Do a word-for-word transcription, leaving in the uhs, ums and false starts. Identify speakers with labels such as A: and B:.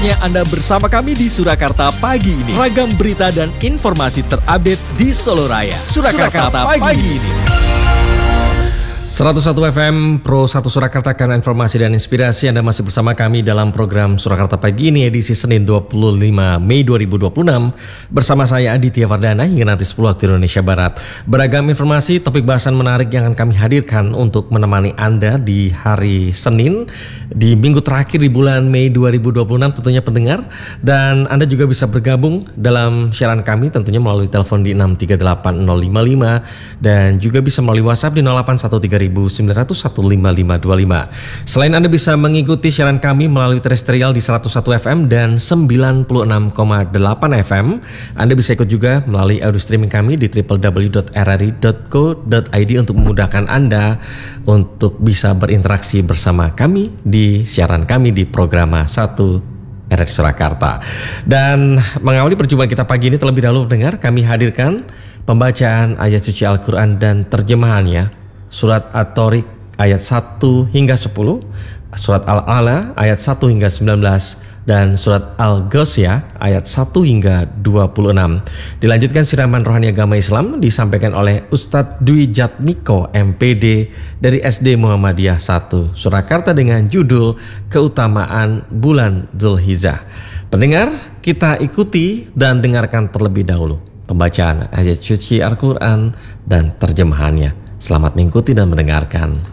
A: Saatnya Anda bersama kami di Surakarta pagi ini. Ragam berita dan informasi terupdate di Solo Raya. Surakarta, Surakarta pagi, pagi ini.
B: seratus satu F M Pro satu Surakarta, karena informasi dan inspirasi. Anda masih bersama kami dalam program Surakarta pagi ini edisi Senin dua puluh lima Mei dua ribu dua puluh enam bersama saya Aditya Vardana hingga nanti sepuluh waktu Indonesia Barat. Beragam informasi, topik bahasan menarik yang akan kami hadirkan untuk menemani Anda di hari Senin di minggu terakhir di bulan Mei dua ribu dua puluh enam tentunya pendengar. Dan Anda juga bisa bergabung dalam siaran kami tentunya melalui telepon di enam tiga delapan nol lima lima dan juga bisa melalui WhatsApp di nol delapan satu tiga sembilan nol nol satu lima lima dua lima. Selain Anda bisa mengikuti siaran kami melalui terestrial di seratus satu F M dan sembilan puluh enam koma delapan F M, Anda bisa ikut juga melalui audio streaming kami di w w w dot r r i dot co dot i d untuk memudahkan Anda untuk bisa berinteraksi bersama kami di siaran kami di Programa satu R R I Surakarta. Dan mengawali perjumpaan kita pagi ini, terlebih dahulu dengar kami hadirkan pembacaan ayat suci Al-Quran dan terjemahannya. Surat At-Tariq ayat satu hingga sepuluh, Surat Al-A'la ayat satu hingga sembilan belas, dan Surat Al-Ghasyiyah ayat satu hingga dua puluh enam. Dilanjutkan siraman rohani agama Islam disampaikan oleh Ustadz Dwi Jatmiko M P D dari S D Muhammadiyah satu Surakarta dengan judul Keutamaan Bulan Dzulhijjah. Pendengar, kita ikuti dan dengarkan terlebih dahulu pembacaan ayat suci Al-Quran dan terjemahannya. Selamat mengikuti dan mendengarkan.